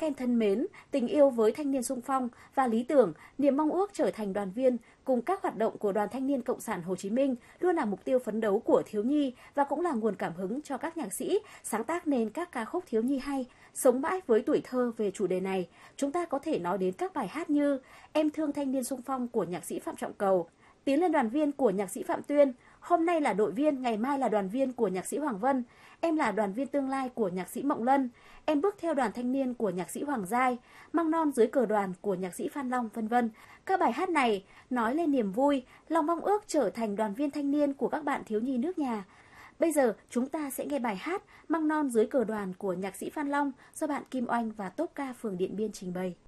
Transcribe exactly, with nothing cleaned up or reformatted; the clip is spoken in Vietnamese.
em thân mến, tình yêu với thanh niên xung phong và lý tưởng, niềm mong ước trở thành đoàn viên cùng các hoạt động của Đoàn Thanh niên Cộng sản Hồ Chí Minh luôn là mục tiêu phấn đấu của thiếu nhi và cũng là nguồn cảm hứng cho các nhạc sĩ sáng tác nên các ca khúc thiếu nhi hay, sống mãi với tuổi thơ. Về chủ đề này, chúng ta có thể nói đến các bài hát như Em thương thanh niên xung phong của nhạc sĩ Phạm Trọng Cầu, Tiến lên đoàn viên của nhạc sĩ Phạm Tuyên, Hôm nay là đội viên, ngày mai là đoàn viên của nhạc sĩ Hoàng Vân, Em là đoàn viên tương lai của nhạc sĩ Mộng Lân, Em bước theo đoàn thanh niên của nhạc sĩ Hoàng Giai, Măng non dưới cờ đoàn của nhạc sĩ Phan Long, vân vân. Các bài hát này nói lên niềm vui, lòng mong ước trở thành đoàn viên thanh niên của các bạn thiếu nhi nước nhà. Bây giờ chúng ta sẽ nghe bài hát Măng non dưới cờ đoàn của nhạc sĩ Phan Long do bạn Kim Oanh và Tốp ca phường Điện Biên trình bày.